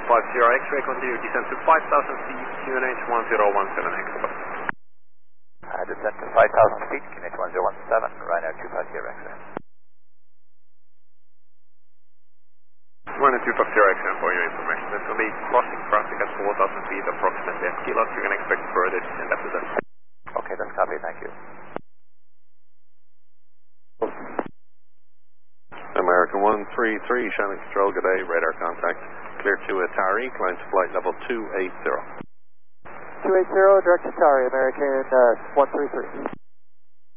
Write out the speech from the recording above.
X-ray, continue descent to 5,000 feet, QNH 1017 hexagon. Descent to 5,000 feet, QNH 1017, Ryanair 250 X-ray. Ryanair 250 X-ray for your information. There's going to be crossing traffic at 4,000 feet, approximately at kilos. You can expect further descent after that. Okay, that's copy, thank you. American 133, Shannon Control, good day, radar contact. Clear to Atari, climb to flight level 280. 280, direct to Atari, American 133.